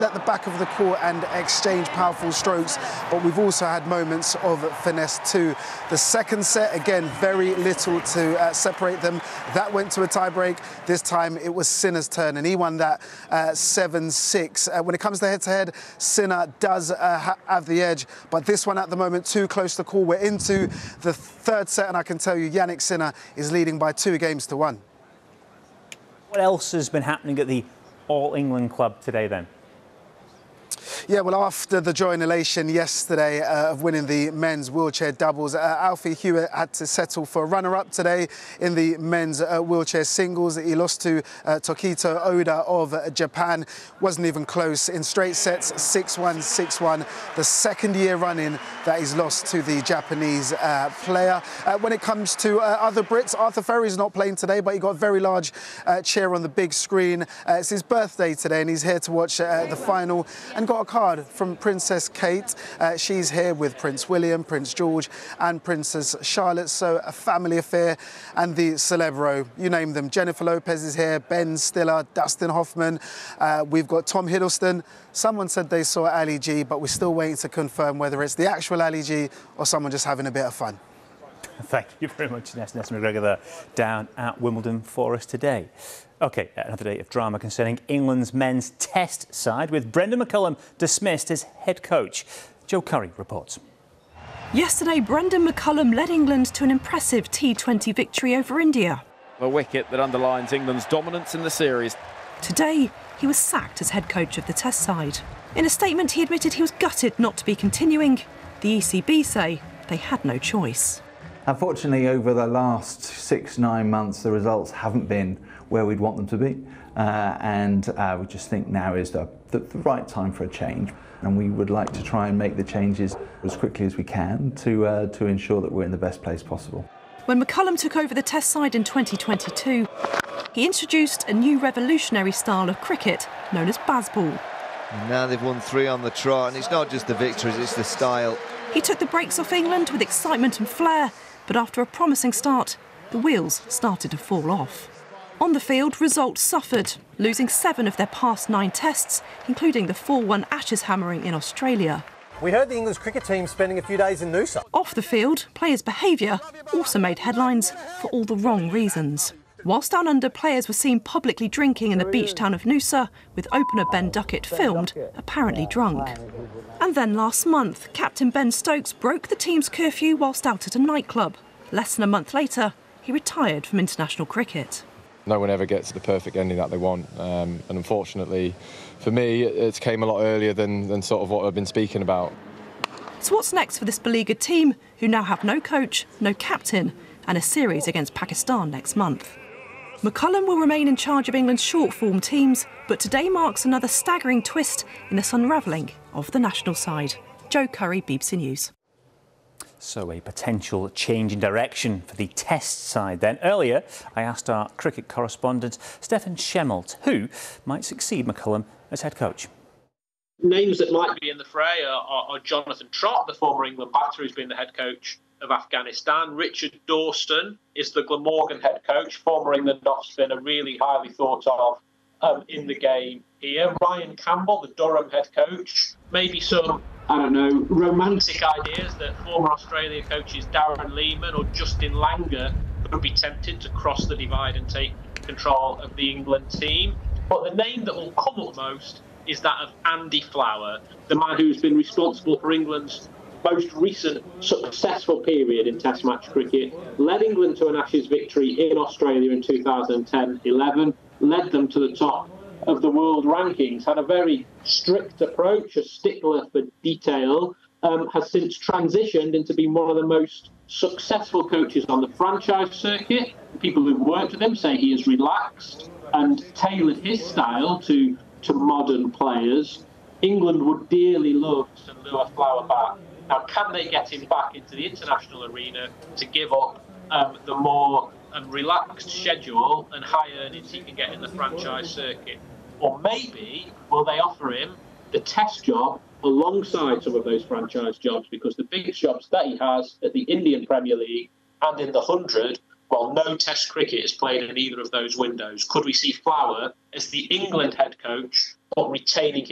at the back of the court and exchange powerful strokes, but we've also had moments of finesse too. The second set, again, very little to separate them. That went to a tie-break. This time it was Sinner's turn, and he won that 7-6. When it comes to head-to-head, Sinner does have the edge, but this one at the moment too close to call. We're into the third set, and I can tell you Jannik Sinner is leading by 2-1. What else has been happening at the All England club today then? Yeah, well, after the joy and elation yesterday of winning the men's wheelchair doubles, Alfie Hewitt had to settle for a runner-up today in the men's wheelchair singles. He lost to Tokito Oda of Japan. Wasn't even close in straight sets, 6-1, 6-1. The second year running that he's lost to the Japanese player. When it comes to other Brits, Arthur Ferry's not playing today, but he got a very large chair on the big screen. It's his birthday today, and he's here to watch the final, and got a card from Princess Kate. She's here with Prince William, Prince George and Princess Charlotte, so a family affair. And the Celebro, you name them. Jennifer Lopez is here, Ben Stiller, Dustin Hoffman. We've got Tom Hiddleston. Someone said they saw Ali G, but we're still waiting to confirm whether it's the actual Ali G or someone just having a bit of fun. Thank you very much, Ness McGregor, there, down at Wimbledon for us today. OK, another day of drama concerning England's men's test side, with Brendan McCullum dismissed as head coach. Joe Curry reports. Yesterday, Brendan McCullum led England to an impressive T20 victory over India. A wicket that underlines England's dominance in the series. Today, he was sacked as head coach of the test side. In a statement, he admitted he was gutted not to be continuing. The ECB say they had no choice. Unfortunately, over the last 6-9 months, the results haven't been where we'd want them to be. We just think now is the right time for a change. And we would like to try and make the changes as quickly as we can to ensure that we're in the best place possible. When McCullum took over the test side in 2022, he introduced a new revolutionary style of cricket known as Bazball. And now they've won 3 on the trot, and it's not just the victories, it's the style. He took the brakes off England with excitement and flair, but after a promising start, the wheels started to fall off. On the field, results suffered, losing 7 of their past 9 tests, including the 4-1 Ashes hammering in Australia. We heard the England's cricket team spending a few days in Noosa. Off the field, players' behaviour also made headlines for all the wrong reasons. Whilst down under, players were seen publicly drinking in the beach town of Noosa, with opener Ben Duckett filmed, apparently drunk. And then last month, captain Ben Stokes broke the team's curfew whilst out at a nightclub. Less than a month later, he retired from international cricket. No one ever gets the perfect ending that they want, and unfortunately for me it came a lot earlier than sort of what I've been speaking about. So what's next for this beleaguered team, who now have no coach, no captain, and a series against Pakistan next month? McCullum will remain in charge of England's short-form teams, but today marks another staggering twist in this unravelling of the national side. Joe Curry, BBC News. So a potential change in direction for the test side then. Earlier, I asked our cricket correspondent, Stefan Schemmelt, who might succeed McCullum as head coach. Names that might be in the fray are Jonathan Trott, the former England batter who's been the head coach of Afghanistan. Richard Dawson is the Glamorgan head coach, former England off-spinner, really highly thought of in the game here. Ryan Campbell, the Durham head coach. Maybe some, I don't know, romantic ideas that former Australia coaches Darren Lehmann or Justin Langer would be tempted to cross the divide and take control of the England team. But the name that will come up most is that of Andy Flower, the man who's been responsible for England's most recent successful period in Test match cricket, led England to an Ashes victory in Australia in 2010-11, led them to the top of the world rankings, had a very strict approach, a stickler for detail, has since transitioned into being one of the most successful coaches on the franchise circuit. People who've worked with him say he has relaxed and tailored his style to modern players. England would dearly love to lure Flower back. Now, can they get him back into the international arena to give up the more relaxed schedule and high earnings he can get in the franchise circuit? Or maybe will they offer him the test job alongside some of those franchise jobs, because the big jobs that he has at the Indian Premier League and in the 100, well, no test cricket is played in either of those windows. Could we see Flower as the England head coach but retaining